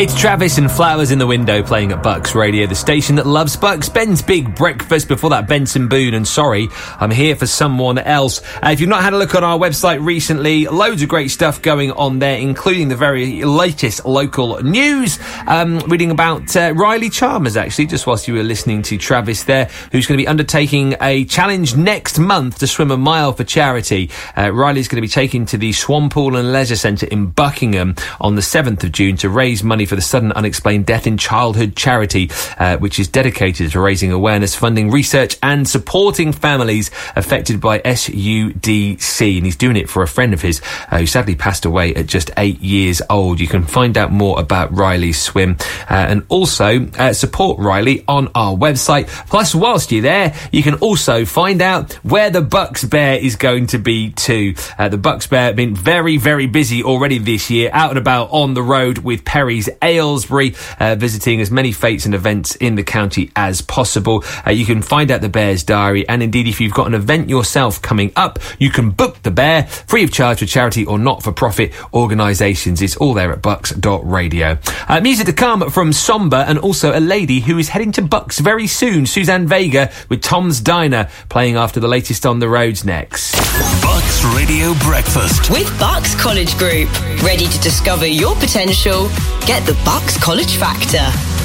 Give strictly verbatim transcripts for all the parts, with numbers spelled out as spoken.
It's Travis and Flowers in the Window playing at Bucks Radio, the station that loves Bucks. Ben's Big Breakfast, before that Benson Boone and Sorry, I'm Here for Someone Else. Uh, if you've not had a look on our website recently, loads of great stuff going on there, including the very latest local news. Um, reading about uh, Riley Chalmers, actually, just whilst you were listening to Travis there, who's going to be undertaking a challenge next month to swim a mile for charity. Uh, Riley's going to be taken to the Swanpool and Leisure Centre in Buckingham on the seventh of June to raise money for the Sudden Unexplained Death in Childhood charity, uh, which is dedicated to raising awareness, funding research and supporting families affected by S U D C. And he's doing it for a friend of his uh, who sadly passed away at just eight years old. You can find out more about Riley's swim uh, and also uh, support Riley on our website. Plus, whilst you're there, you can also find out where the Bucks Bear is going to be too. Uh, the Bucks Bear have been very, very busy already this year, out and about on the road with Perry's Aylesbury, uh, visiting as many fetes and events in the county as possible. Uh, you can find out the Bear's diary, and indeed if you've got an event yourself coming up, you can book the Bear free of charge for charity or not-for-profit organisations. It's all there at bucks dot radio. Uh, music to come from Somber, and also a lady who is heading to Bucks very soon, Suzanne Vega with Tom's Diner, playing after the latest on the roads next. Bucks Radio Breakfast with Bucks College Group. Ready to discover your potential? Get the Bucks College Factor.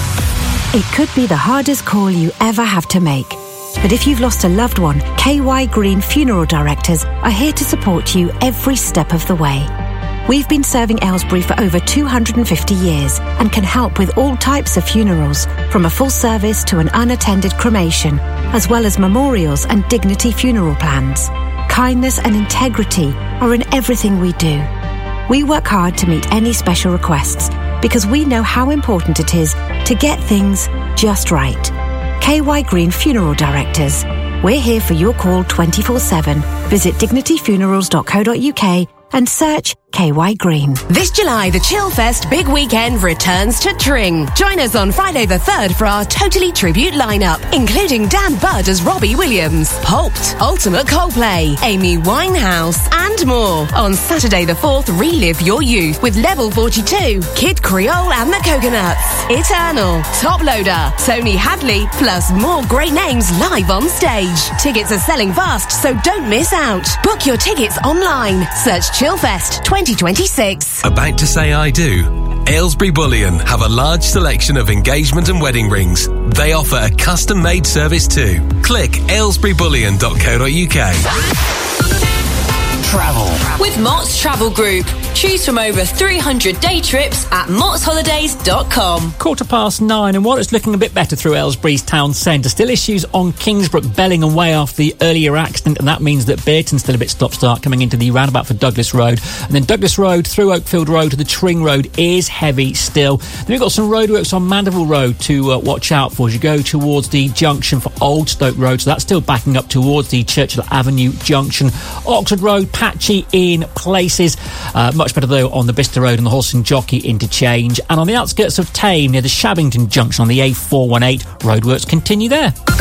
It could be the hardest call you ever have to make. But if you've lost a loved one, K Y Green Funeral Directors are here to support you every step of the way. We've been serving Aylesbury for over two hundred fifty years and can help with all types of funerals, from a full service to an unattended cremation, as well as memorials and dignity funeral plans. Kindness and integrity are in everything we do. We work hard to meet any special requests because we know how important it is to get things just right. K Y Green Funeral Directors. We're here for your call twenty-four seven. Visit dignity funerals dot co dot uk and search K Y Green. This July, the Chillfest Big Weekend returns to Tring. Join us on Friday the third for our Totally Tribute lineup, including Dan Budd as Robbie Williams, Pulped, Ultimate Coldplay, Amy Winehouse, and more. On Saturday the fourth, relive your youth with Level forty-two, Kid Creole and the Coconuts, Eternal, Top Loader, Tony Hadley, plus more great names live on stage. Tickets are selling fast, so don't miss out. Book your tickets online. Search Chillfest twenty twenty-six. About to say I do? Aylesbury Bullion have a large selection of engagement and wedding rings. They offer a custom-made service too. Click aylesbury bullion dot co dot uk. Travel with Mott's Travel Group. Choose from over three hundred day trips at motts holidays dot com. Quarter past nine, and while it's looking a bit better through Aylesbury's town centre, still issues on Kingsbrook, Bellingham Way after the earlier accident, and that means that Bearton's still a bit stop-start coming into the roundabout for Douglas Road. And then Douglas Road through Oakfield Road to the Tring Road is heavy still. Then we've got some roadworks on Mandeville Road to uh, watch out for as you go towards the junction for Old Stoke Road, so that's still backing up towards the Churchill Avenue junction. Oxford Road, patchy in places. Uh, much better though on the Bicester Road and the Horse and Jockey interchange. And on the outskirts of Tame near the Shabbington junction on the A four one eight, roadworks continue there.